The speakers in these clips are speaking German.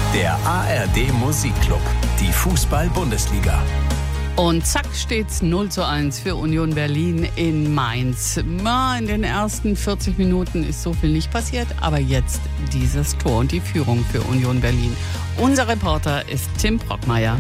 Der ARD Musikclub, die Fußball-Bundesliga. Und zack steht's 0:1 für Union Berlin in Mainz. In den ersten 40 Minuten ist so viel nicht passiert, aber jetzt dieses Tor und die Führung für Union Berlin. Unser Reporter ist Tim Brockmeier.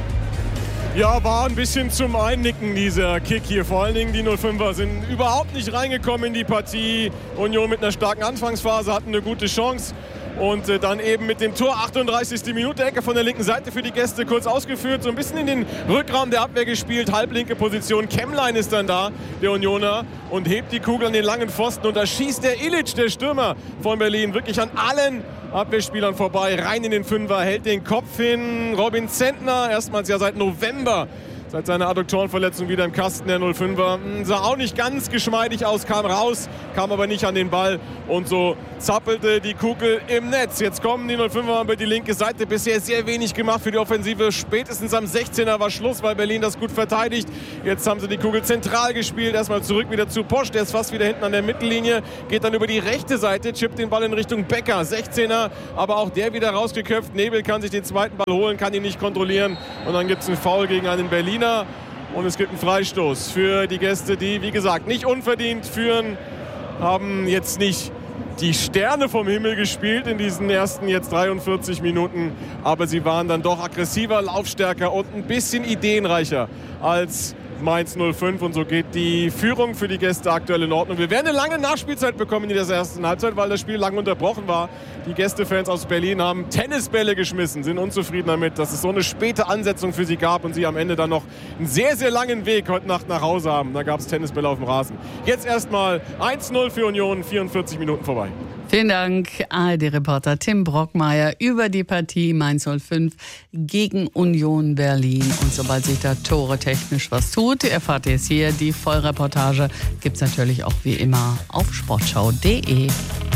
Ja, war ein bisschen zum Einnicken, dieser Kick hier. Vor allen Dingen die 05er sind überhaupt nicht reingekommen in die Partie. Union mit einer starken Anfangsphase hatten eine gute Chance. Und dann eben mit dem Tor, 38. Minute, Ecke von der linken Seite für die Gäste, kurz ausgeführt. So ein bisschen in den Rückraum der Abwehr gespielt, halblinke Position. Kemmlein ist dann da, der Unioner, und hebt die Kugel an den langen Pfosten. Und da schießt der Ilic, der Stürmer von Berlin, wirklich an allen Abwehrspielern vorbei. Rein in den Fünfer, hält den Kopf hin. Robin Zentner, erstmals ja seit November, seit seiner Adduktorenverletzung wieder im Kasten, der 05er. Sah auch nicht ganz geschmeidig aus, kam raus, kam aber nicht an den Ball. Und so zappelte die Kugel im Netz. Jetzt kommen die 05er über die linke Seite. Bisher sehr wenig gemacht für die Offensive. Spätestens am 16er war Schluss, weil Berlin das gut verteidigt. Jetzt haben sie die Kugel zentral gespielt. Erstmal zurück wieder zu Posch. Der ist fast wieder hinten an der Mittellinie. Geht dann über die rechte Seite, chippt den Ball in Richtung Becker. 16er, aber auch der wieder rausgeköpft. Nebel kann sich den zweiten Ball holen, kann ihn nicht kontrollieren. Und dann gibt es einen Foul gegen einen Berliner. Und es gibt einen Freistoß für die Gäste, die, wie gesagt, nicht unverdient führen, haben jetzt nicht die Sterne vom Himmel gespielt in diesen ersten jetzt 43 Minuten, aber sie waren dann doch aggressiver, laufstärker und ein bisschen ideenreicher als Mainz 05, und so geht die Führung für die Gäste aktuell in Ordnung. Wir werden eine lange Nachspielzeit bekommen in dieser ersten Halbzeit, weil das Spiel lang unterbrochen war. Die Gästefans aus Berlin haben Tennisbälle geschmissen, sind unzufrieden damit, dass es so eine späte Ansetzung für sie gab und sie am Ende dann noch einen sehr, sehr langen Weg heute Nacht nach Hause haben. Da gab es Tennisbälle auf dem Rasen. Jetzt erstmal 1:0 für Union, 44 Minuten vorbei. Vielen Dank, ARD-Reporter Tim Brockmeier über die Partie Mainz 05 gegen Union Berlin. Und sobald sich da Tore technisch was tut, erfahrt ihr es hier. Die Vollreportage gibt's natürlich auch wie immer auf sportschau.de.